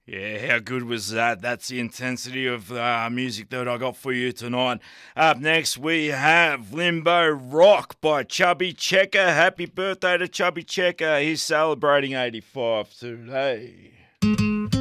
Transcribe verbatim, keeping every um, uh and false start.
Yeah, how good was that? That's the intensity of uh, music that I got for you tonight. Up next, we have Limbo Rock by Chubby Checker. Happy birthday to Chubby Checker. He's celebrating eighty-five today.